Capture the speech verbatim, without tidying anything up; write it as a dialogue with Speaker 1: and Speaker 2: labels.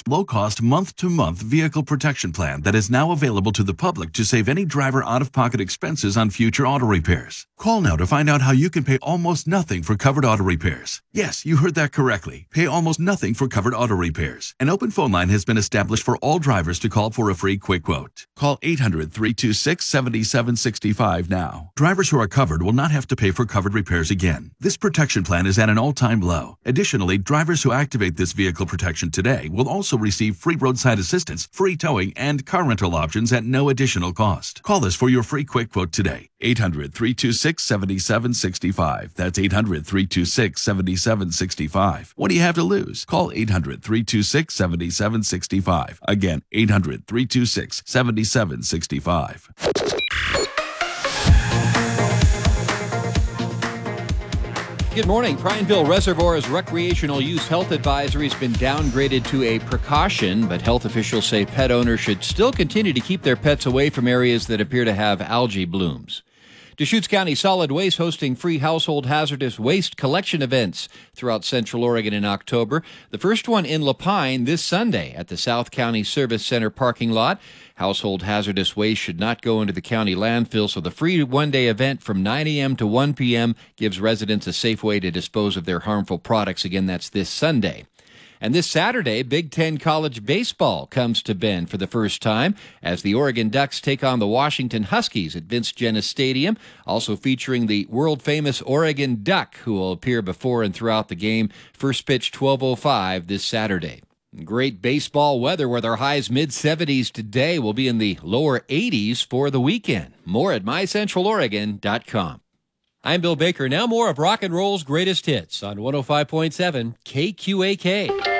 Speaker 1: low-cost, month-to-month vehicle protection plan that is now available to the public to save any driver out-of-pocket expenses on future auto repairs. Call now to find out how you can pay almost nothing for covered auto repairs. Yes, you heard that correctly. Pay almost nothing for covered auto repairs. An open phone line has been established for all drivers to call for a free quick quote. Call eight hundred, three two six, seven seven six five now. Drivers who are covered will not have to pay for covered repairs again. This protection plan is at an all-time low. Additionally, drivers who activate this vehicle protection today will also receive free roadside assistance, free towing, and car rental options at no additional cost. Call us for your free quick quote today. eight hundred, three two six, seven seven six five. That's eight hundred, three two six, seven seven six five. What do you have to lose? Call eight hundred, three two six, seven seven six five. Again, eight hundred, three two six, seven seven six five.
Speaker 2: Good morning. Prineville Reservoir's recreational use health advisory has been downgraded to a precaution, but health officials say pet owners should still continue to keep their pets away from areas that appear to have algae blooms. Deschutes County Solid Waste hosting free household hazardous waste collection events throughout Central Oregon in October. The first one in Lapine this Sunday at the South County Service Center parking lot. Household hazardous waste should not go into the county landfill, so the free one-day event from nine a.m. to one p.m. gives residents a safe way to dispose of their harmful products. Again, that's this Sunday. And this Saturday, Big Ten College Baseball comes to Bend for the first time as the Oregon Ducks take on the Washington Huskies at Vince Jennis Stadium, also featuring the world-famous Oregon Duck, who will appear before and throughout the game. First pitch twelve oh five this Saturday. Great baseball weather with our highs mid-seventies today. Will be in the lower eighties for the weekend. More at my central oregon dot com. I'm Bill Baker. Now more of Rock and Roll's greatest hits on one oh five point seven K Q A K.